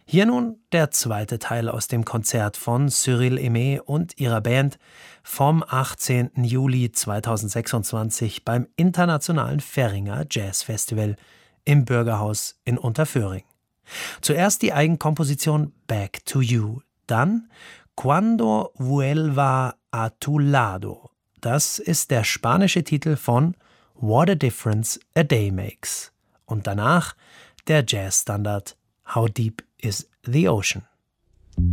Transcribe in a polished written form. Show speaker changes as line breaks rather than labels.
Hier nun der zweite Teil aus dem Konzert von Cyril Aimé und ihrer Band vom 18. Juli 2026 beim Internationalen Färinger Jazz Festival im Bürgerhaus in Unterföhring. Zuerst die Eigenkomposition Back to You, dann Cuando vuelva a tu lado. Das ist der spanische Titel von What a Difference a Day Makes. Und danach der Jazzstandard How Deep is the Ocean.